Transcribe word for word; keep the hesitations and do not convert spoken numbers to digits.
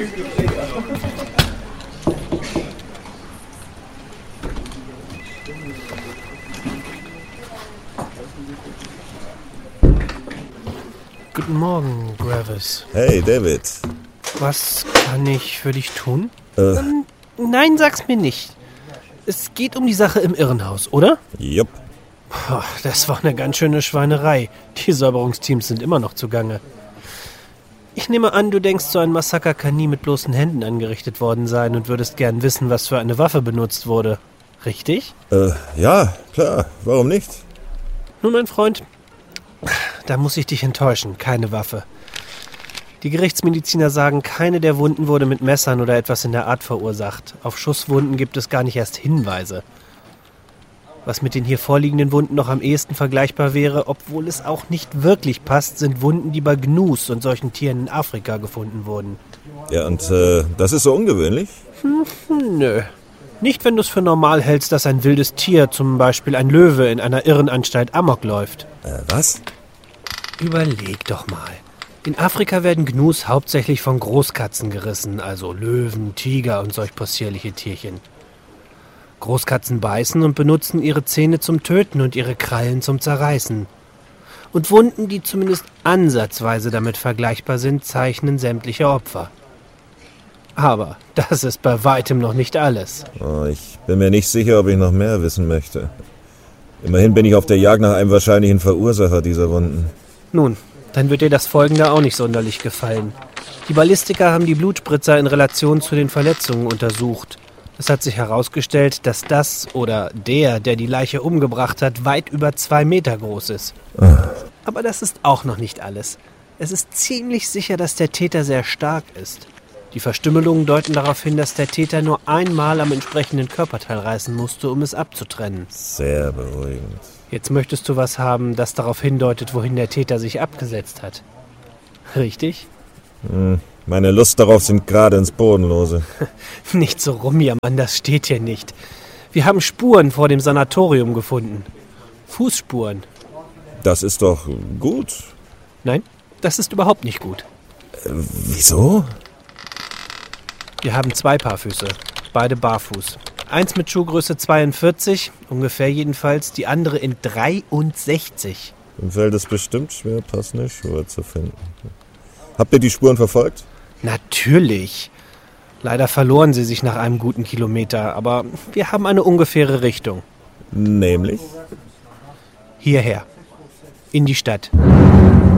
Guten Morgen, Gravis. Hey, David. Was kann ich für dich tun? Äh. Ähm, nein, sag's mir nicht. Es geht um die Sache im Irrenhaus, oder? Jupp. Puh, das war eine ganz schöne Schweinerei. Die Säuberungsteams sind immer noch zugange. Ich nehme an, du denkst, so ein Massaker kann nie mit bloßen Händen angerichtet worden sein und würdest gern wissen, was für eine Waffe benutzt wurde. Richtig? Äh, ja, klar. Warum nicht? Nun, mein Freund, da muss ich dich enttäuschen. Keine Waffe. Die Gerichtsmediziner sagen, keine der Wunden wurde mit Messern oder etwas in der Art verursacht. Auf Schusswunden gibt es gar nicht erst Hinweise. Was mit den hier vorliegenden Wunden noch am ehesten vergleichbar wäre, obwohl es auch nicht wirklich passt, sind Wunden, die bei Gnus und solchen Tieren in Afrika gefunden wurden. Ja, und äh, das ist so ungewöhnlich? Hm, nö. Nicht, wenn du es für normal hältst, dass ein wildes Tier, zum Beispiel ein Löwe, in einer Irrenanstalt Amok läuft. Äh, was? Überleg doch mal. In Afrika werden Gnus hauptsächlich von Großkatzen gerissen, also Löwen, Tiger und solch possierliche Tierchen. Großkatzen beißen und benutzen ihre Zähne zum Töten und ihre Krallen zum Zerreißen. Und Wunden, die zumindest ansatzweise damit vergleichbar sind, zeichnen sämtliche Opfer. Aber das ist bei weitem noch nicht alles. Oh, ich bin mir nicht sicher, ob ich noch mehr wissen möchte. Immerhin bin ich auf der Jagd nach einem wahrscheinlichen Verursacher dieser Wunden. Nun, dann wird dir das Folgende auch nicht sonderlich gefallen. Die Ballistiker haben die Blutspritzer in Relation zu den Verletzungen untersucht. Es hat sich herausgestellt, dass das oder der, der die Leiche umgebracht hat, weit über zwei Meter groß ist. Ah. Aber das ist auch noch nicht alles. Es ist ziemlich sicher, dass der Täter sehr stark ist. Die Verstümmelungen deuten darauf hin, dass der Täter nur einmal am entsprechenden Körperteil reißen musste, um es abzutrennen. Sehr beruhigend. Jetzt möchtest du was haben, das darauf hindeutet, wohin der Täter sich abgesetzt hat. Richtig? Hm, meine Lust darauf sind gerade ins Bodenlose. Nicht so rumjammern, das steht hier nicht. Wir haben Spuren vor dem Sanatorium gefunden. Fußspuren. Das ist doch gut. Nein, das ist überhaupt nicht gut. Äh, wieso? Wir haben zwei Paar Füße, beide barfuß. Eins mit Schuhgröße zweiundvierzig, ungefähr jedenfalls, die andere in dreiundsechzig. Im Feld ist bestimmt schwer, passende Schuhe zu finden. Habt ihr die Spuren verfolgt? Natürlich. Leider verloren sie sich nach einem guten Kilometer, aber wir haben eine ungefähre Richtung. Nämlich? Hierher. In die Stadt.